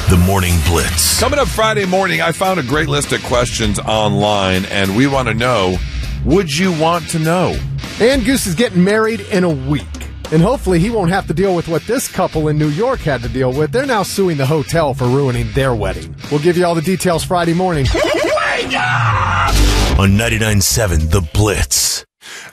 The Morning Blitz. Coming up Friday morning, I found a great list of questions online, and we want to know, would you want to know? And Goose is getting married in a week. And hopefully he won't have to deal with what this couple in New York had to deal with. They're now suing the hotel for ruining their wedding. We'll give you all the details Friday morning. On 99.7 The Blitz.